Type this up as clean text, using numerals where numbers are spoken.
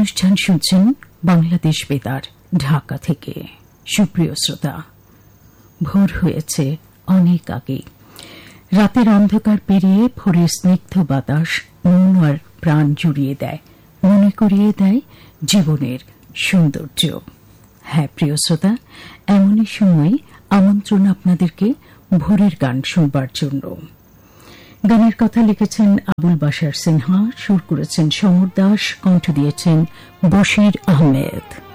অনুষ্ঠান শুনছেন বাংলাদেশ বেতার ঢাকা থেকে। সুপ্রিয় শ্রোতা, ভোর হয়েছে অনেক আগে। রাতের অন্ধকার পেরিয়ে ভোরের স্নিগ্ধ বাতাস মন আর প্রাণ জুড়িয়ে দেয়, মনে করিয়ে দেয় জীবনের সৌন্দর্য। হ্যাঁ প্রিয় শ্রোতা, এমনই সময় আমন্ত্রণ আপনাদেরকে ভোরের গান শুনবার জন্য। গানের কথা লিখেছেন আবুল বাশার সিনহা, সুর করেছেন সমর দাস, কণ্ঠ দিয়েছেন বশির আহমেদ।